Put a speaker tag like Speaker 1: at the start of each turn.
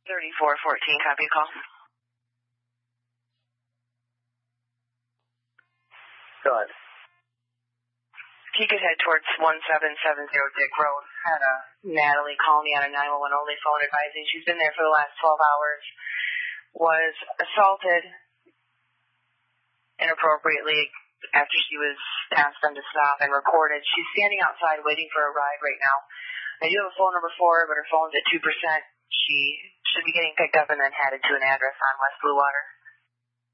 Speaker 1: 3414, copy call.
Speaker 2: Go ahead.
Speaker 1: He could head towards 1770 Dick Road. Had Natalie call me on a 911 only phone advising she's been there for the last 12 hours. Was assaulted inappropriately after she was asked them to stop and recorded. She's standing outside waiting for a ride right now. I do have a phone number for her, but her phone's at 2%. She should be getting picked up and then headed to an address on West Blue Water.